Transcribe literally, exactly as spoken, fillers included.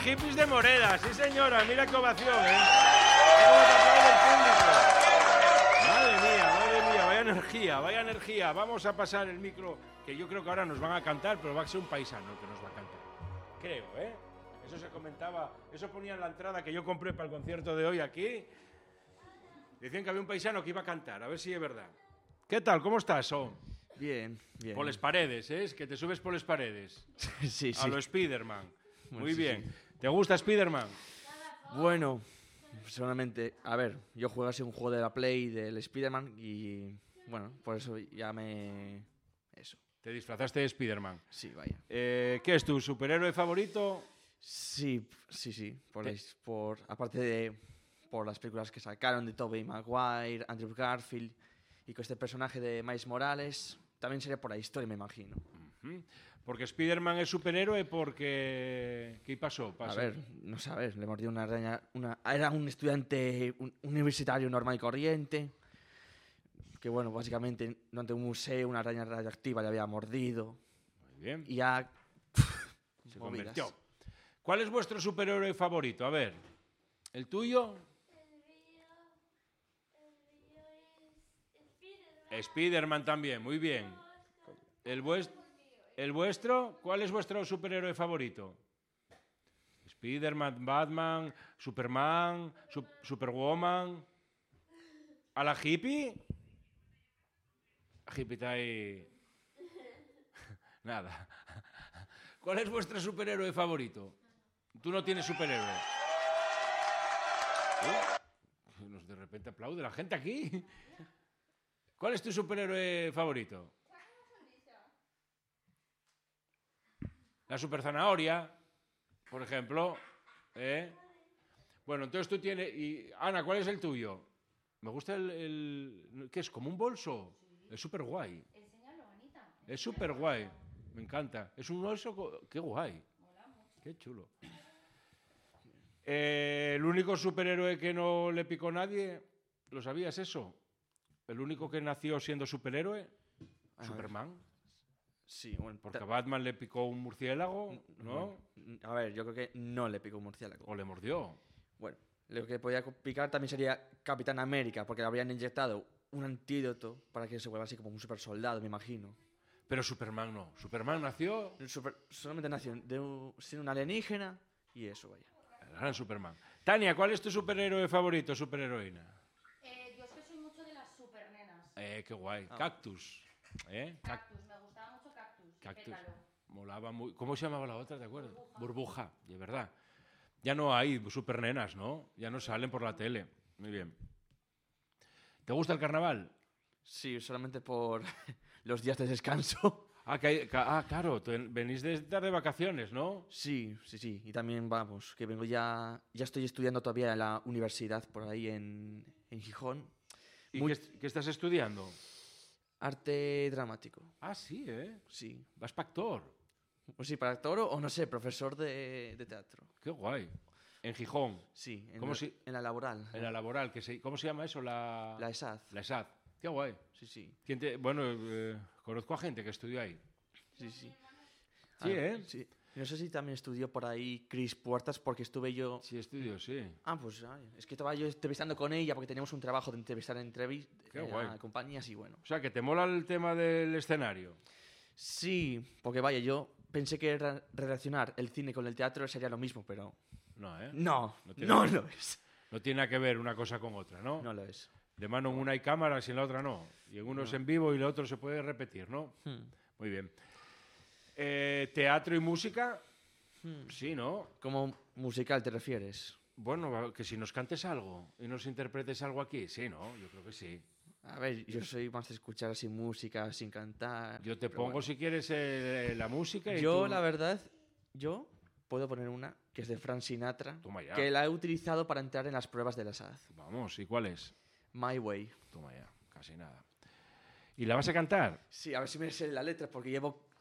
hippies de Moreda, sí señora, mira qué ovación, ¿eh? ¿Cómo te aplaude el público? Madre mía, madre mía, vaya energía, vaya energía. Vamos a pasar el micro, que yo creo que ahora nos van a cantar, pero va a ser un paisano el que nos va a cantar. Creo, ¿eh? Eso se comentaba, eso ponía en la entrada que yo compré para el concierto de hoy aquí. Decían que había un paisano que iba a cantar, a ver si es verdad. ¿Qué tal? ¿Cómo estás, oh? Bien, bien. Por las paredes, ¿eh? Que te subes por las paredes. Sí, sí. A lo Spiderman. Bueno, Muy sí, bien. sí. ¿Te gusta Spiderman? Bueno, solamente, a ver, yo juego así un juego de la Play del Spider-Man y, bueno, por eso ya me... Eso. Te disfrazaste de Spiderman. Sí, vaya. Eh, ¿Qué es tu superhéroe favorito? Sí, sí, sí. Por, Te- la- por aparte de por las películas que sacaron de Tobey Maguire, Andrew Garfield y con este personaje de Miles Morales, también sería por la historia, me imagino. Ujú. Porque Spiderman es superhéroe porque... ¿Qué pasó? A Pasó. ver, no sé, a ver, le mordió una araña. Una, era un estudiante un- universitario normal y corriente. Que bueno, básicamente durante un museo una araña radioactiva le había mordido. Muy bien. Y ya. Se movidas. convirtió. ¿Cuál es vuestro superhéroe favorito? A ver. ¿El tuyo? Spiderman también, muy bien. ¿El, vues- ¿El vuestro? ¿Cuál es vuestro superhéroe favorito? Spiderman, Batman, Superman, Su- Superwoman. ¿A la hippie? La hippie está ahí. Nada. ¿Cuál es vuestro superhéroe favorito? Tú no tienes superhéroe. Uh, nos de repente aplaude la gente aquí. ¿Cuál es tu superhéroe favorito? La super zanahoria, por ejemplo. ¿eh? Bueno, entonces tú tienes... Y, Ana, ¿cuál es el tuyo? Me gusta el... el ¿qué es? ¿Como un bolso? Es súper guay. Enséñalo, Anita. Es súper guay. Me encanta. Es un bolso... co- Qué guay. Qué chulo. Eh, el único superhéroe que no le picó nadie, ¿lo sabías eso? El único que nació siendo superhéroe, A ver. Superman. Sí, bueno. Porque a ta- Batman le picó un murciélago, ¿no? bueno, a ver, yo creo que no le picó un murciélago. O le mordió. Bueno, lo que podía picar también sería Capitán América, porque le habrían inyectado un antídoto para que se vuelva así como un super soldado, me imagino. Pero Superman no. Superman nació El super- solamente nació de un, siendo un alienígena y eso, vaya. el gran Superman. Tania, ¿cuál es tu superhéroe favorito, superheroína? Eh, yo es que soy mucho de las supernenas. Eh, qué guay. Ah. Cactus. ¿Eh? Cac- Cactus, me gustaba mucho Cactus. y Cactus. Pétalo. Molaba muy... ¿Cómo se llamaba la otra, te acuerdas? Burbuja, de verdad. Ya no hay supernenas, ¿no? Ya no salen por la tele. Muy bien. ¿Te gusta el carnaval? Sí, solamente por los días de descanso. Ah, que hay- ca- ah, claro, te- venís de estar de vacaciones, ¿no? Sí, sí, sí. Y también, vamos, que vengo ya... Ya estoy estudiando todavía en la universidad por ahí en, en Gijón. ¿Y Muy- qué, est- qué estás estudiando? Arte dramático. Ah, sí, ¿eh? Sí. Vas para actor. O sí, para actor o, o no sé, profesor de, de teatro. Qué guay. En Gijón, Sí, en, ¿Cómo la, si- en la laboral. en la laboral. Que se, ¿Cómo se llama eso? La, La ESAD. la ESAD. Qué guay. Sí, sí. ¿Quién te- bueno, eh, conozco a gente que estudió ahí. Sí, sí. Sí, ¿eh? Sí. No sé si también estudió por ahí Cris Puertas porque estuve yo... Sí, estudió, sí. Ah, pues ay, es que estaba yo entrevistando con ella porque teníamos un trabajo de entrevistar entrevis Qué eh, guay. a compañías y bueno. O sea, que te mola el tema del escenario. Sí, porque vaya, yo pensé que re- relacionar el cine con el teatro sería lo mismo, pero No, ¿eh? no, No tiene no que- lo es. No tiene nada que ver una cosa con otra, ¿no? No lo es. De mano en una hay cámaras y en la otra no. Y en uno es en vivo y en el otro se puede repetir, ¿no? Hmm. Muy bien. Eh, ¿Teatro y música? Hmm. Sí, ¿no? ¿Cómo musical te refieres? Bueno, que si nos cantes algo y nos interpretes algo aquí. Sí, ¿no? Yo creo que sí. A ver, yo soy más de escuchar así música, sin cantar. Yo te pero pongo, bueno. si quieres, eh, la música y Yo, tú- la verdad, yo puedo poner una que es de Frank Sinatra, Toma ya. que la he utilizado para entrar en las pruebas de la S A D. Vamos, ¿y cuál es? My Way. Toma ya, casi nada. ¿Y la vas a cantar? Sí, a ver si me sé la letra, porque llevo